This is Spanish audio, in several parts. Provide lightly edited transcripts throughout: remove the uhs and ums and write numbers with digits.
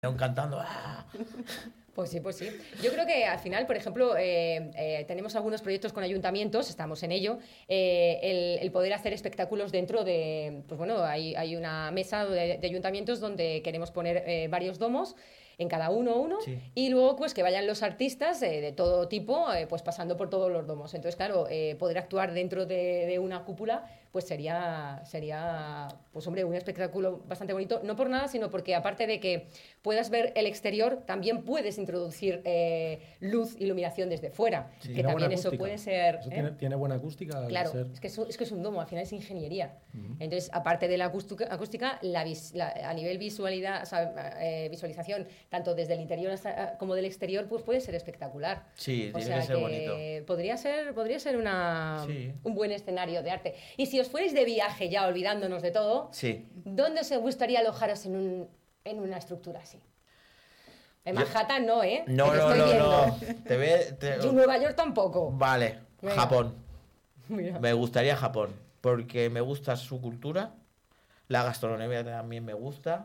cantando. ¡Ah! Pues sí, pues sí. Yo creo que al final, por ejemplo, tenemos algunos proyectos con ayuntamientos, estamos en ello, el poder hacer espectáculos dentro de, pues bueno, hay una mesa de ayuntamientos donde queremos poner varios domos, en cada uno, Sí. y luego pues que vayan los artistas de todo tipo, pues pasando por todos los domos. Entonces, claro, poder actuar dentro de una cúpula, pues sería, pues hombre, un espectáculo bastante bonito, no por nada, sino porque aparte de que puedas ver el exterior, también puedes introducir luz, iluminación desde fuera, Sí, que también eso puede ser... Eso tiene buena acústica. Al Claro, ser... es que es un domo, al final es ingeniería. Entonces, aparte de la acústica a nivel visualidad, o sea, visualización, tanto desde el interior como del exterior, pues puede ser espectacular. Sí, O tiene sea que ser bonito. Podría ser Sí. un buen escenario de arte. Y si os fuerais de viaje, ya olvidándonos de todo, Sí. ¿dónde os gustaría alojaros en una estructura así? En Manhattan no, ¿eh? No, Que te no, estoy no, viendo. no. Y Nueva York tampoco. Vale, Venga. Japón. Mira. Me gustaría Japón, porque me gusta su cultura, la gastronomía también me gusta.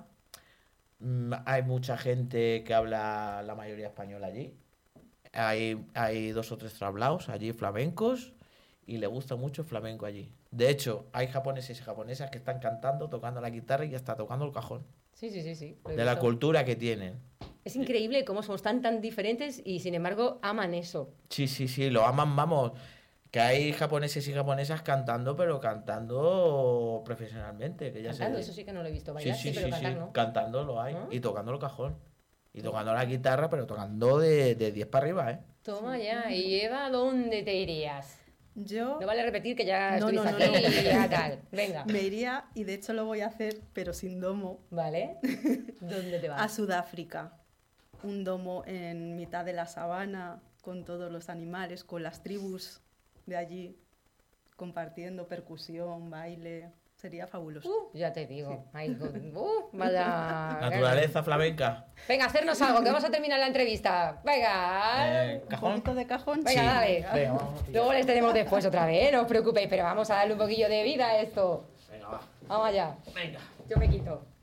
Hay mucha gente que habla la mayoría español allí. Hay 2 o 3 trablaos allí flamencos y le gusta mucho el flamenco allí. De hecho, hay japoneses y japonesas que están cantando, tocando la guitarra y hasta tocando el cajón. Sí. Lo he De la visto. cultura que tienen. Es increíble cómo somos tan diferentes y sin embargo aman eso. Sí, lo aman, vamos. Que hay japoneses y japonesas cantando, pero cantando profesionalmente. Que ya Cantando, se... eso sí que no lo he visto. Bailar sí, pero cantar no. Cantando lo hay. ¿Ah? Y tocando el cajón. Y tocando la guitarra, pero tocando de 10 para arriba, ¿eh? Toma ya. ¿Y Eva, dónde te irías? Yo No vale repetir que ya No, estuviste no, aquí no. y ya tal. Venga. me iría, y de hecho lo voy a hacer, pero sin domo, ¿Vale? ¿Dónde te a vas? Sudáfrica. Un domo en mitad de la sabana, con todos los animales, con las tribus de allí, compartiendo percusión, baile. Sería fabuloso. Ya te digo. Ay, vaya. Naturaleza flamenca. Venga, hacernos algo, que vamos a terminar la entrevista. Venga. Un poquito de cajón. Venga, Sí. dale. Venga, vamos. Luego les tenemos después otra vez, no os preocupéis, pero vamos a darle un poquillo de vida a esto. Venga, va. Vamos allá. Venga. Yo me quito.